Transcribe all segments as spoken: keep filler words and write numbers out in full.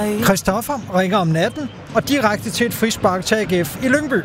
Christoffer ringer om natten og direkte til et frispark til A G F i Lyngby.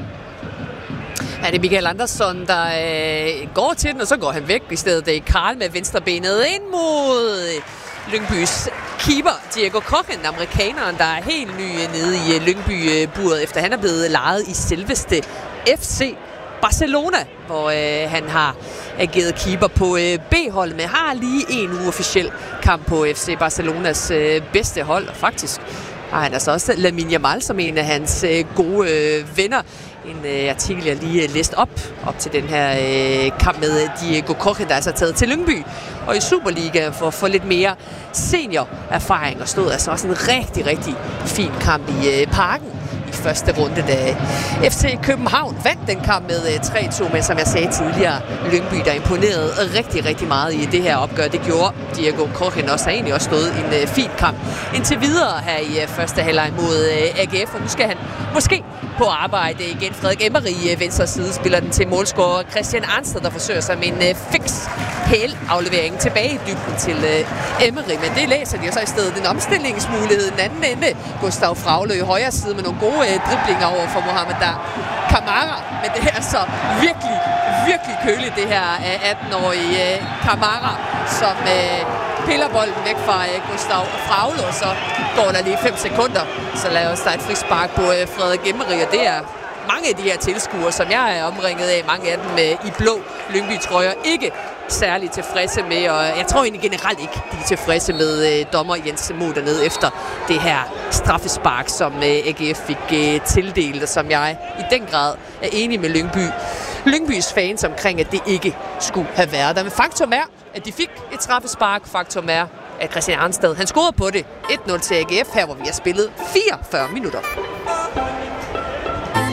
Ja, det er Michael Andersson, der øh, går til den, og så går han væk. I stedet det er Karl med venstrebenet ind mod Lyngbys keeper, Diego Kochen, amerikaneren, der er helt ny nede i Lyngby-buret, efter han er blevet lejet i selveste F C Barcelona, hvor øh, han har ageret keeper på øh, B-holdet, men har lige en uofficiel kamp på F C Barcelonas øh, bedste hold, og faktisk har han altså også Lamine Yamal som en af hans øh, gode øh, venner. En øh, artikel, jeg lige læst op, op til den her øh, kamp med Diego Kochen, der altså er taget til Lyngby. Og i Superliga for at få lidt mere senior-erfaring, og stod altså også en rigtig, rigtig fin kamp i øh, Parken i første runde, da F C København vandt den kamp med tre to, men som jeg sagde tidligere, Lyngby, der imponerede rigtig, rigtig meget i det her opgør. Det gjorde Diego Kochen også, har egentlig også stået en uh, fin kamp indtil videre her i uh, første halvleg mod uh, A G F, og nu skal han måske på arbejde igen. Frederik Emery, uh, venstre side, spiller den til målscorer Christian Arnsted, der forsøger sig med en uh, fix hælaflevering tilbage i dybden til uh, Emery, men det læser de jo så i stedet en omstillingsmulighed den anden ende. Gustav Fraglø i højre side med nogle gode uh, driblinger over for Mohamed Dar Kamara, men det er så virkelig, virkelig køligt, det her af atten-årige uh, Kamara, som uh, piller bolden væk fra uh, Gustav Fraglø, og så går der lige fem sekunder, så laver der et frispark på uh, Frederik Emery, og det er mange af de her tilskuere, som jeg er omringet af, mange af dem uh, i blå Lyngby-trøjer, ikke særligt tilfredse med, og jeg tror egentlig generelt ikke, de er tilfredse med øh, dommer Jens Mo dernede efter det her straffespark, som øh, A G F fik øh, tildelt, og som jeg i den grad er enig med Lyngby. Lyngbys fans omkring, at det ikke skulle have været der. Men faktum er, at de fik et straffespark. Faktum er, at Christian Arnsted, han scorede på det et nul til A G F her, hvor vi har spillet fireogfyrre minutter.